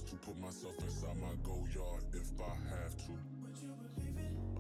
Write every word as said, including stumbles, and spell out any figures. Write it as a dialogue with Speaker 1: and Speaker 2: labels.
Speaker 1: to put myself inside my go yard if I have to.
Speaker 2: Would you believe it?